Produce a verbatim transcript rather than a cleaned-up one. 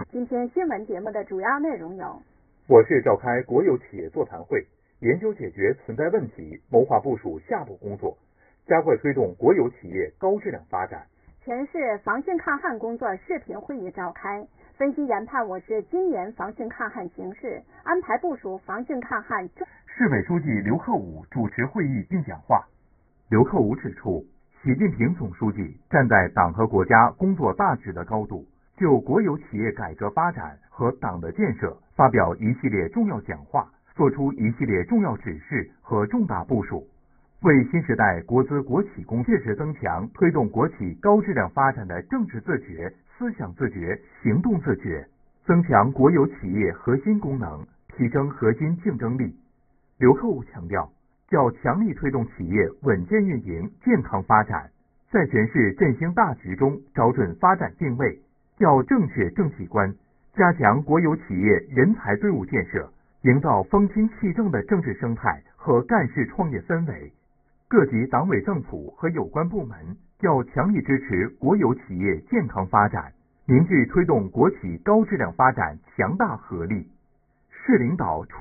今天新闻节目的主要内容有： 我市召开国有企业座谈会，研究解决存在问题，谋划部署下步工作，加快推动国有企业高质量发展。 全市防汛抗旱工作视频会议召开，分析研判我市今年防汛抗旱形势，安排部署防汛抗旱。 市委书记刘克武主持会议并讲话。刘克武指出，习近平总书记站在党和国家工作大局的高度，就国有企业改革发展和党的建设发表一系列重要讲话，作出一系列重要指示和重大部署，为新时代国资国企工切实增强推动国企高质量发展的政治自觉、思想自觉、行动自觉，增强国有企业核心功能，提升核心竞争力。刘克武强调，要强力推动企业稳健运营、健康发展，在全市振兴大局中找准发展定位，要正确政绩观，加强国有企业人才队伍建设，营造风清气正的政治生态和干事创业氛围。各级党委政府和有关部门要强力支持国有企业健康发展，凝聚推动国企高质量发展强大合力。市领导